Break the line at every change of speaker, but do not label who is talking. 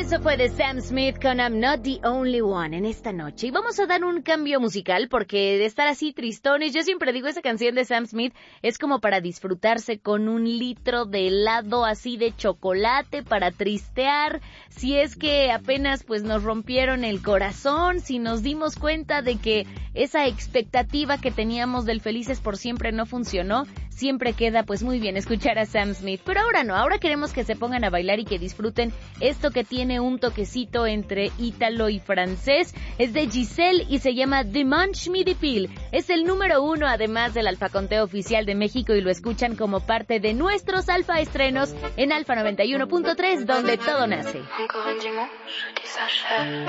Eso fue de Sam Smith con I'm Not the Only One en esta noche. Y vamos a dar un cambio musical porque de estar así tristones, yo siempre digo, esa canción de Sam Smith es como para disfrutarse con un litro de helado así de chocolate, para tristear, si es que apenas pues nos rompieron el corazón, si nos dimos cuenta de que esa expectativa que teníamos del Felices por Siempre no funcionó, siempre queda pues muy bien escuchar a Sam Smith. Pero ahora no, ahora queremos que se pongan a bailar y que disfruten esto que tiene un toquecito entre ítalo y francés. Es de Giselle y se llama Dimanche Midi Pile. Es el número 1 además del Alfa Conteo Oficial de México y lo escuchan como parte de nuestros Alfa Estrenos en Alfa 91.3, donde todo nace.